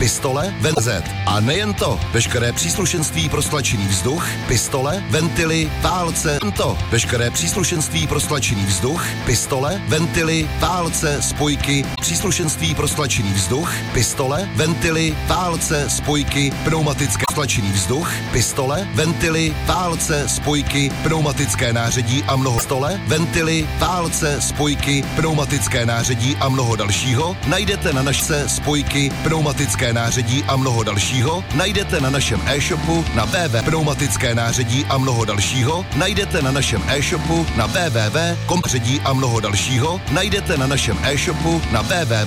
pistole, VZ. A nejen to, veškeré příslušenství pro stlačený vzduch, pistole, ventily, válce, to, veškeré příslušenství pro stlačený vzduch, pistole, ventily, válce, spojky, příslušenství pro stlačený vzduch, pistole, ventily, válce, spojky, pneumatické stlačený vzduch, pistole, ventily, válce, spojky, pneumatické nářadí a mnoho pistole, ventily, válce, spojky, pneumatické nářadí a mnoho dalšího najdete na naše spojky, pneumatické nářadí a mnoho dalšího najdete na našem e-shopu na www.pneumatické nářadí a mnoho dalšího najdete na našem e-shopu na www.kompresy a mnoho dalšího najdete na našem e-shopu na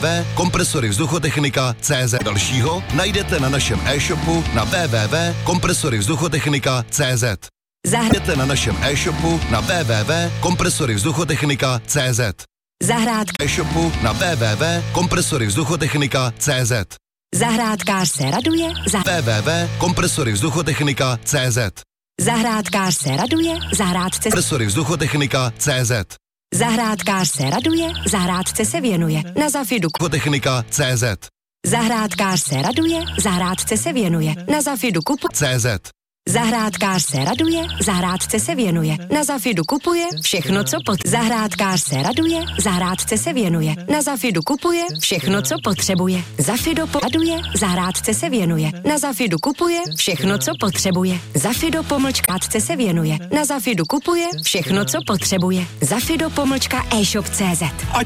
www.kompresoryvzduchotechnika.cz dalšího najdete na našem e-shopu na www.kompresoryvzduchotechnika.cz Zahrajte na našem e-shopu na www.kompresoryvzduchotechnika.cz Zahrádka e-shopu na www.kompresoryvzduchotechnika.cz Zahrádkář se raduje www.kompresoryvzduchotechnika.cz Zahrádkář se raduje zahrádce kompresoryvzduchotechnika.cz Zahrádkář se raduje zahrádce se věnuje na Zafidu Technika.cz Zahrádkář se raduje zahrádce se věnuje na Zafidu kupu CZ Zahrádkář se raduje zahrádce se věnuje na Zafidu kupuje všechno, co Zahrádkář se raduje zahrádce se věnuje na Zafidu kupuje všechno, co potřebuje. Zafido raduje zahrádce se věnuje na Zafidu kupuje všechno, co potřebuje. Zafido pomlčkátce se věnuje na Zafidu kupuje všechno, co potřebuje. Zafido pomlčka e-shop.cz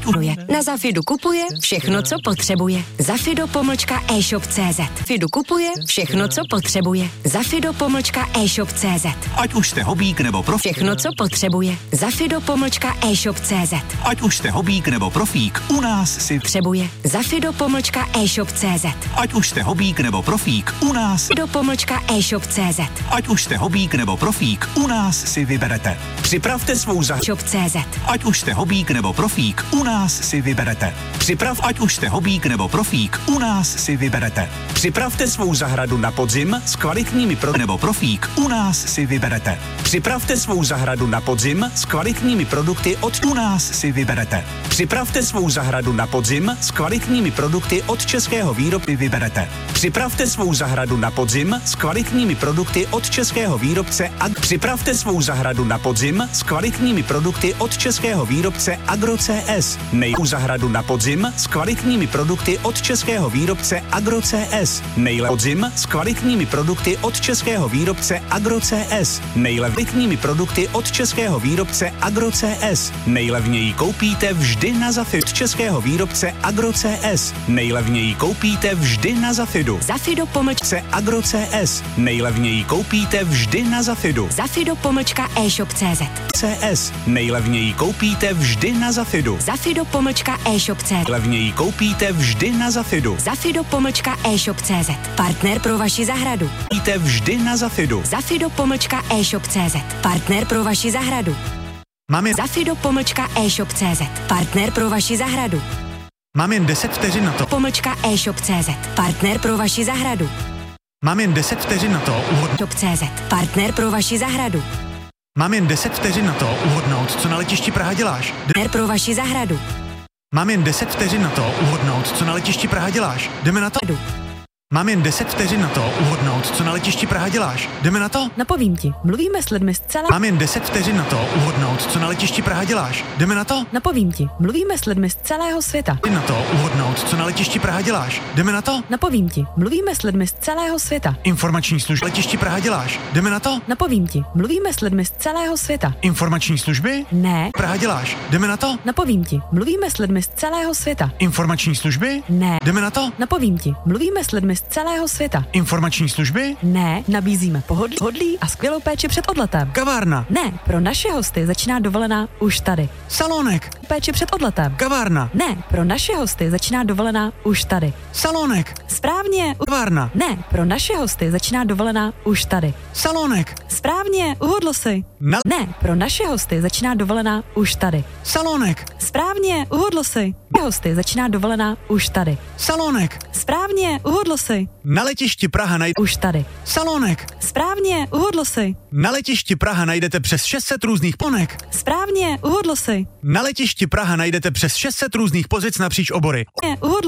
na Zafidu kupuje všechno, co potřebuje. Zafido pomlčka e-shop.cz Fidu kupuje všechno, co potřebuje. Zafido pomlčka e-shop.cz Ať už jste hobík nebo všechno, co potřebuje. Zafido pomlčka e-shop.cz Ať už jste hobík nebo profík, u nás si potřebuje. Zafido pomlčka e-shop.cz Ať už jste hobík nebo profík, u nás Zafido pomlčka e-shop.cz Ať už jste hobík nebo profík, u nás si vyberete. Připravte svou shop.cz Ať už jste hobík nebo profík, u nás si vyberete. Ať už jste hobík nebo profík, u nás si vyberete. Připravte svou zahradu na podzim s kvalitními nebo profík, u nás si vyberete. Připravte svou zahradu na podzim s kvalitními produkty u nás si vyberete. Připravte svou zahradu na podzim s kvalitními produkty od českého výrobce vyberete. Připravte svou zahradu na podzim s kvalitními produkty od českého výrobce a připravte svou zahradu na podzim s kvalitními produkty od českého výrobce AgroCS. Zahradu na podzim s kvalitními produkty od českého výrobce AgroCS. Podzim s kvalitními produkty od českého výrobce AgroCS. Nejlevnějšími produkty od českého výrobce AgroCS. Nejlevněji koupíte vždy na Zafidu. Českého výrobce AgroCS. Nejlevněji koupíte vždy na Zafidu. Zafido pomlčka AgroCS. Nejlevněji koupíte vždy na Zafidu. Zafido pomlčka e-shop.cz CS. Nejlevněji koupíte vždy na Zafidu. Zafido pomlčka e-shop.cz Levněji koupíte vždy na Zafidu. Zafido pomlčka e-shop.cz Partner pro vaši zahradu. Koupíte vždy na Zafidu. Zafido pomlčka e-shop.cz Partner pro vaši zahradu. Mám jen Zafido pomlčka e-shop.cz Partner pro vaši zahradu. Mám jen 10 vteřin na to. Pomlčka e-shop.cz Partner pro vaši zahradu. Mám jen 10 vteřin na to uhodnout. Shop.cz Partner pro vaši zahradu. Mám jen 10 vteřin na to uhodnout, co na letišti Praha děláš. Partner pro vaši zahradu. Mám jen 10 vteřin na to uhodnout, co na letišti Praha děláš. Jdeme na to? Mám jen 10 vteřin na to uhodnout, co na letišti Praha děláš. Jdeme na to? Napovím ti, mluvíme s lidmi z celé... Mám jen 10 vteřin na to uhodnout, co na letišti Praha děláš. Jdeme na to? Napovím ti, mluvíme s lidmi z celého světa. Na to uhodnout, co na letišti Praha děláš. Jdeme na to? Napovím ti, mluvíme s lidmi z celého světa. Informační služby letišti Praha děláš. Jdeme na to? Napovím ti, mluvíme s lidmi z celého světa. Informační služby? Ne. Praha děláš. Jdeme na to? Napovím ti, mluvíme s lidmi z celého světa. Informační služby? Ne. Jdeme na to? Napovím ti, mluvíme s lidmi z celého světa. Informační služby? Ne, nabízíme pohodlí a skvělou péči před odletem. Kavárna? Ne, pro naše hosty začíná dovolená už tady. Salonek? Péči před odletem. Kavárna? Ne, pro naše hosty začíná dovolená už tady. Salonek? Správně. Kavárna? Ne, pro naše hosty začíná dovolená už tady. Salonek? Správně, uhodl si. Ne, pro naše hosty začíná dovolená už tady. Salonek? Správně, uhodl si. Hosty začíná dovolená už tady. Salonek? Správně, uhodl si. Na letišti Praha najdete už tady. Salonek? Správně, uhodl si. Na letišti Praha najdete přes 600 různých ponek. Správně, uhodl si. Na letišti Praha najdete přes 600 různých pozic napříč obory. Uhodl